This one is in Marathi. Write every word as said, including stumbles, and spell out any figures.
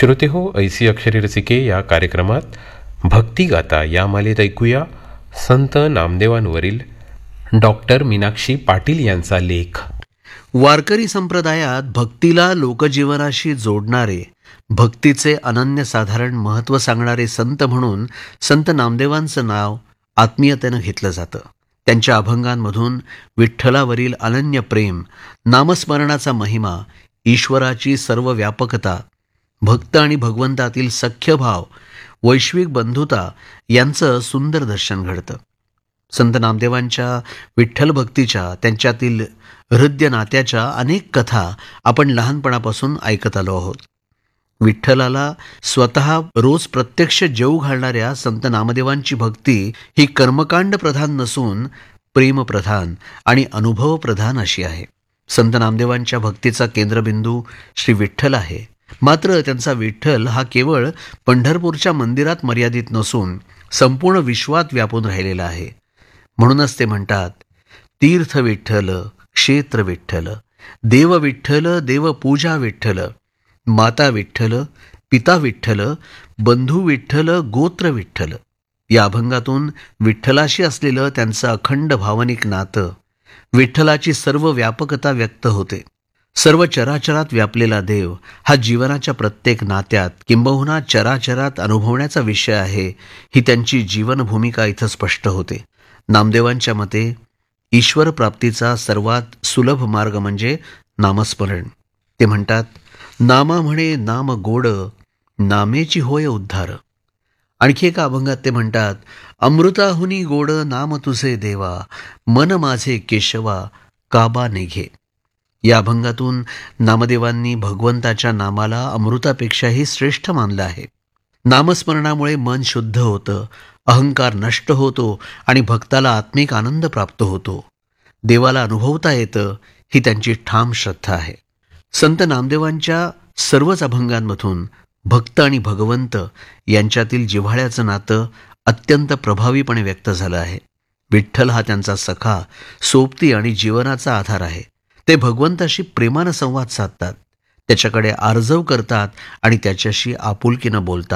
श्रोते हो, ऐसी अक्षरे रसिके या कार्यक्रमात भक्तिगाथा या मालेत ऐकूया संत नामदेवांवरील डॉक्टर मीनाक्षी पाटील यांचा लेख. वारकरी संप्रदायात भक्तीला लोकजीवनाशी जोडणारे, भक्तीचे अनन्यसाधारण महत्त्व सांगणारे संत म्हणून संत नामदेवांचं नाव आत्मीयतेनं घेतलं जातं. त्यांच्या अभंगांमधून विठ्ठलावरील अनन्य प्रेम, नामस्मरणाचा महिमा, ईश्वराची सर्व व्यापकता, भक्त आणि भगवंतातील सख्यभाव, वैश्विक बंधुता यांचं सुंदर दर्शन घडतं. संत नामदेवांच्या विठ्ठल भक्तीच्या, त्यांच्यातील हृदय नात्याच्या अनेक कथा आपण लहानपणापासून ऐकत आलो आहोत. विठ्ठलाला स्वतः रोज प्रत्यक्ष जेऊ घालणाऱ्या संत नामदेवांची भक्ती ही कर्मकांड प्रधान नसून प्रेमप्रधान आणि अनुभव प्रधान अशी आहे. संत नामदेवांच्या भक्तीचा केंद्रबिंदू श्री विठ्ठल आहे. मात्र त्यांचा विठ्ठल हा केवळ पंढरपूरच्या मंदिरात मर्यादित नसून संपूर्ण विश्वात व्यापून राहिलेला आहे. म्हणूनच ते म्हणतात, तीर्थ विठ्ठल, क्षेत्र विठ्ठल, देव विठ्ठल, देवपूजा विठ्ठल, माता विठ्ठल, पिता विठ्ठल, बंधू विठ्ठल, गोत्र विठ्ठल. या अभंगातून विठ्ठलाशी असलेलं त्यांचं अखंड भावनिक नातं, विठ्ठलाची सर्व व्यापकता व्यक्त होते. सर्व चराचरात व्यापलेला देव हा जीवनाच्या प्रत्येक नात्यात किंबहुना चराचरात अनुभवण्याचा विषय आहे, ही त्यांची जीवन भूमिका इथं स्पष्ट होते. नामदेवांच्या मते ईश्वर प्राप्तीचा सर्वात सुलभ मार्ग म्हणजे नामस्मरण. ते म्हणतात, नामा म्हणे नाम गोड, नामेची होय उद्धार. आणखी एका अभंगात ते म्हणतात, अमृताहुनी गोड नाम तुझे देवा, मन माझे केशवा काबा निघे. या अभंगातून नामदेवांनी भगवंताच्या नामाला अमृतापेक्षाही श्रेष्ठ मानलं आहे. नामस्मरणामुळे मन शुद्ध होतं, अहंकार नष्ट होतो आणि भक्ताला आत्मिक आनंद प्राप्त होतो. देवाला अनुभवता येतं, ही त्यांची ठाम श्रद्धा आहे. संत नामदेवांच्या सर्वच अभंगांमधून भक्त आणि भगवंत यांच्यातील जिव्हाळ्याचं नातं अत्यंत प्रभावीपणे व्यक्त झालं आहे. विठ्ठल हा त्यांचा सखा, सोबती आणि जीवनाचा आधार आहे. ते भगवंताशी प्रेमानं संवाद साधतात, त्याच्याकडे आर्जव करतात आणि त्याच्याशी आपुलकीनं बोलतात.